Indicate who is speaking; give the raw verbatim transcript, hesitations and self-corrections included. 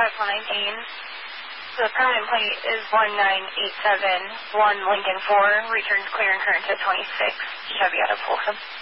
Speaker 1: five four nine Ames. The permanent plate is one nine eight seven one Lincoln four. Returns clear and current to twenty-six. Chevy out of Folsom.